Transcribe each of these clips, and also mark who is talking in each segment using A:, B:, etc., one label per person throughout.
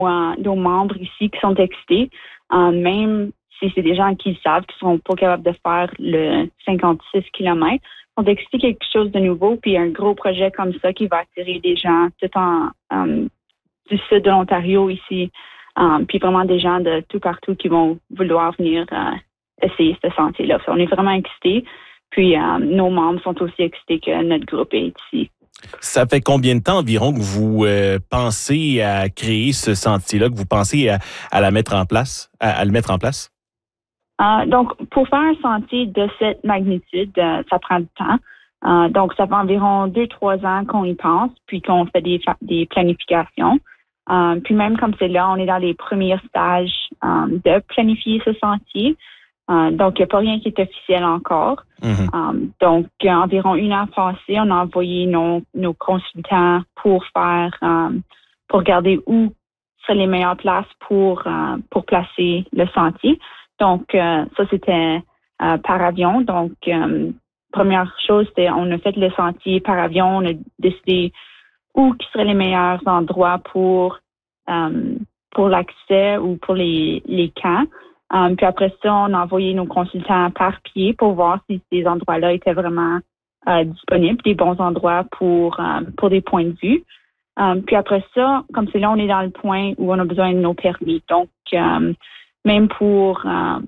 A: nos membres ici qui sont excités, même si c'est des gens qui savent qu'ils sont pas capables de faire le 56 km, sont excités quelque chose de nouveau, puis un gros projet comme ça qui va attirer des gens tout du sud de l'Ontario ici, puis vraiment des gens de tout partout qui vont vouloir venir essayer ce sentier-là. On est vraiment excités, puis nos membres sont aussi excités que notre groupe est ici.
B: Ça fait combien de temps environ que vous pensez à créer ce sentier-là, que vous pensez à la mettre en place, à le mettre en place?
A: Donc, pour faire un sentier de cette magnitude, ça prend du temps. Donc, ça fait environ 2-3 ans qu'on y pense, puis qu'on fait des planifications. Puis même comme c'est là, on est dans les premiers stages de planifier ce sentier. Donc, il n'y a pas rien qui est officiel encore. Mm-hmm. Donc, environ 1 an passé, on a envoyé nos consultants pour regarder où seraient les meilleures places pour placer le sentier. Donc, ça, c'était par avion. Donc, première chose, c'était on a fait le sentier par avion. On a décidé où qui seraient les meilleurs endroits pour l'accès ou pour les camps. Puis après ça, on a envoyé nos consultants par pied pour voir si ces endroits-là étaient vraiment disponibles, des bons endroits pour des points de vue. Puis après ça, comme c'est là, on est dans le point où on a besoin de nos permis. Donc, même pour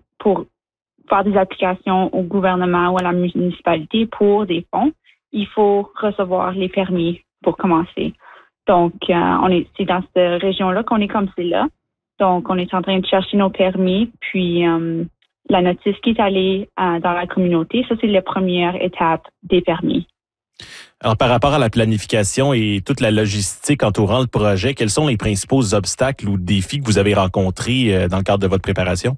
A: faire des applications au gouvernement ou à la municipalité pour des fonds, il faut recevoir les permis pour commencer. Donc, c'est dans cette région-là qu'on est comme c'est là. Donc, on est en train de chercher nos permis, puis la notice qui est allée dans la communauté, ça, c'est la première étape des permis.
B: Alors, par rapport à la planification et toute la logistique entourant le projet, quels sont les principaux obstacles ou défis que vous avez rencontrés dans le cadre de votre préparation?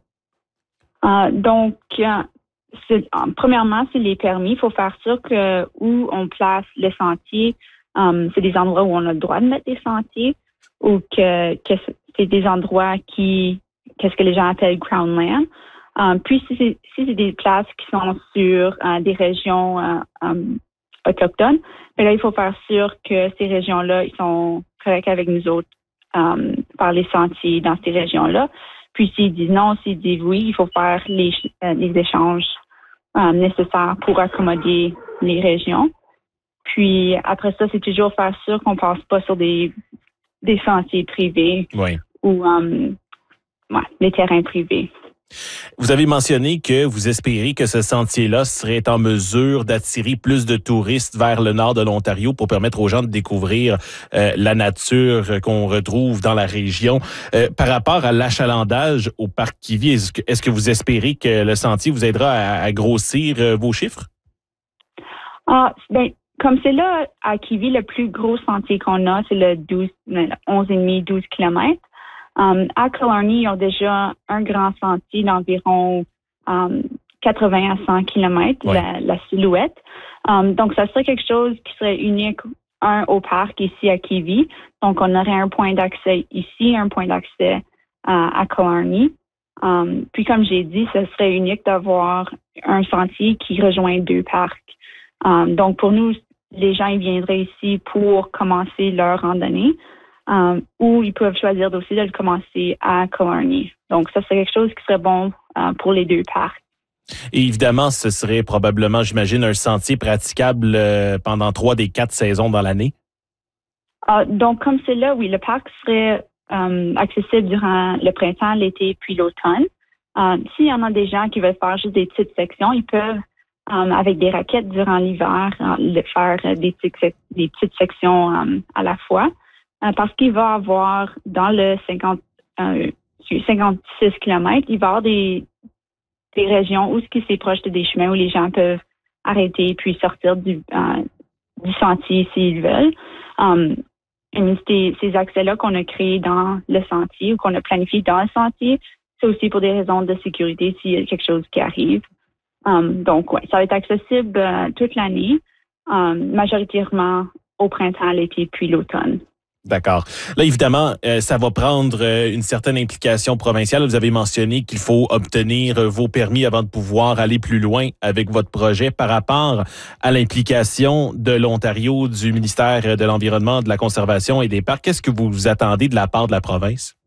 A: Donc, premièrement, c'est les permis. Il faut faire sûr que où on place les sentiers, c'est des endroits où on a le droit de mettre des sentiers ou que c'est des endroits qu'est-ce que les gens appellent Crown Land. Puis, si c'est des places qui sont sur des régions autochtones, mais là, il faut faire sûr que ces régions-là, ils sont corrects avec nous autres par les sentiers dans ces régions-là. Puis, s'ils disent non, s'ils disent oui, il faut faire les échanges nécessaires pour accommoder les régions. Puis, après ça, c'est toujours faire sûr qu'on passe pas sur des sentiers privés ou les terrains privés.
B: Vous avez mentionné que vous espérez que ce sentier-là serait en mesure d'attirer plus de touristes vers le nord de l'Ontario pour permettre aux gens de découvrir la nature qu'on retrouve dans la région. Par rapport à l'achalandage au parc Kiwi, est-ce que vous espérez que le sentier vous aidera à grossir vos chiffres?
A: Comme c'est là, à Kiwi, le plus gros sentier qu'on a, c'est le 11,5-12 km. À Killarney, ils ont déjà un grand sentier d'environ 80 à 100 km, la silhouette. Donc, ça serait quelque chose qui serait unique, au parc ici à Kiwi. Donc, on aurait un point d'accès ici, un point d'accès à Killarney. Puis, comme j'ai dit, ce serait unique d'avoir un sentier qui rejoint 2 parcs. Donc, pour nous, les gens ils viendraient ici pour commencer leur randonnée ou ils peuvent choisir aussi de le commencer à Killarney. Donc, ça serait quelque chose qui serait bon pour les 2 parcs.
B: Et évidemment, ce serait probablement, j'imagine, un sentier praticable pendant 3 des 4 saisons dans l'année?
A: Donc, comme c'est là, oui, le parc serait accessible durant le printemps, l'été puis l'automne. S'il y en a des gens qui veulent faire juste des petites sections, ils peuvent avec des raquettes durant l'hiver, faire des petites sections à la fois. Parce qu'il va avoir, dans le 56 km, il va y avoir des régions où c'est proche de des chemins où les gens peuvent arrêter puis sortir du sentier s'ils veulent. Ces accès-là qu'on a créés dans le sentier ou qu'on a planifié dans le sentier, c'est aussi pour des raisons de sécurité s'il y a quelque chose qui arrive. Donc, ça va être accessible toute l'année, majoritairement au printemps, l'été, puis l'automne.
B: D'accord. Là, évidemment, ça va prendre une certaine implication provinciale. Vous avez mentionné qu'il faut obtenir vos permis avant de pouvoir aller plus loin avec votre projet. Par rapport à l'implication de l'Ontario, du ministère de l'Environnement, de la Conservation et des Parcs, qu'est-ce que vous attendez de la part de la province?